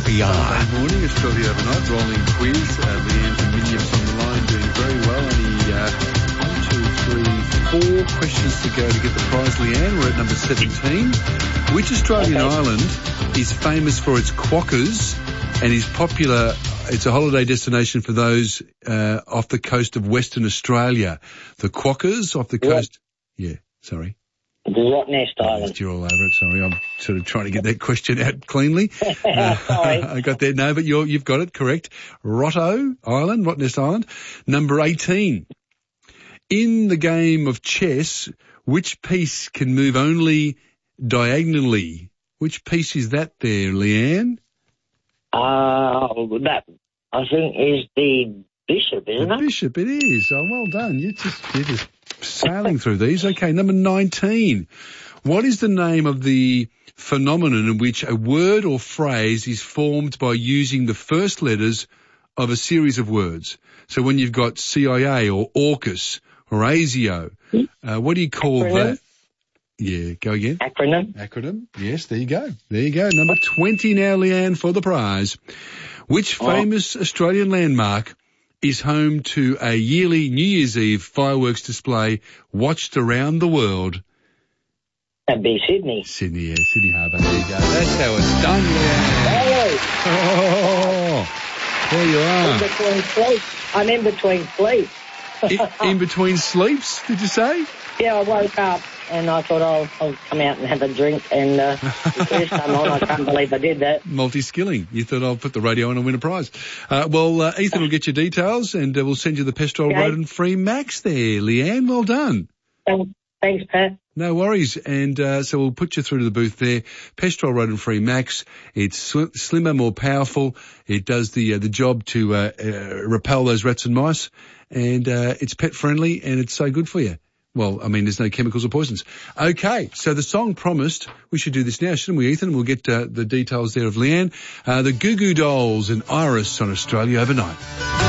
RPR. Good morning, Australia Overnight, rolling quiz. Leanne from Minions on the line, doing very well. Only 1, 2, 3, 4 questions to go to get the prize, Leanne. We're at number 17. Which Australian island is famous for its quokkas and is popular? It's a holiday destination for those off the coast of Western Australia. The quokkas off the coast. Yeah, sorry. The Rottnest Island. You're all over it. Sorry, I'm sort of trying to get that question out cleanly. Sorry. I got that. No, but you've got it correct. Rottnest Island. Number 18. In the game of chess, which piece can move only diagonally? Which piece is that there, Leanne? That, I think, is the bishop, isn't it? Bishop, it is. Oh, well done. You're just sailing through these. Okay, number 19. What is the name of the phenomenon in which a word or phrase is formed by using the first letters of a series of words? So when you've got CIA or AUKUS or ASIO, what do you call that? Yeah, go again. Acronym. Yes, there you go. Number 20 now, Leanne, for the prize. Which famous Australian landmark is home to a yearly New Year's Eve fireworks display watched around the world? That'd be Sydney. Sydney Harbour. There you go. That's how it's done, Leanne. Oh, there you are. I'm in between sleep. in between sleeps, did you say? Yeah, I woke up and I thought I'll come out and have a drink and the first time on, I can't believe I did that. Multi-skilling. You thought I'll put the radio on and win a prize. Ethan will get your details and we'll send you the Pestrol Rodent-Free Max there, Leanne. Well done. Thanks, Pat. No worries. And so we'll put you through to the booth there. Pestrol Rodent-Free Max. It's slimmer, more powerful. It does the job to repel those rats and mice. And it's pet friendly and it's so good for you. Well, I mean, there's no chemicals or poisons. Okay, so the song promised, we should do this now, shouldn't we, Ethan? We'll get the details there of Leanne. The Goo Goo Dolls and Iris on Australia Overnight.